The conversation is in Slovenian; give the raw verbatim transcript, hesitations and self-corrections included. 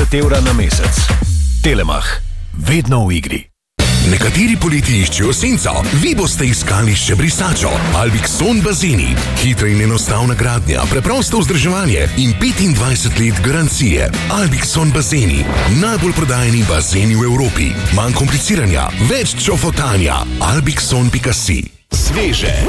trideset evra na mesec. Telemach. Vedno v igri. Nekateri poleti iščejo senco, vi boste iskali še brisačo. Albixon bazeni. Hitra in enostavna gradnja, preprosto vzdrževanje in petindvajset let garancije. Albixon bazeni. Najbolj prodajeni bazeni v Evropi. Manj kompliciranja, več čofotanja. albixon pika si. Sveže.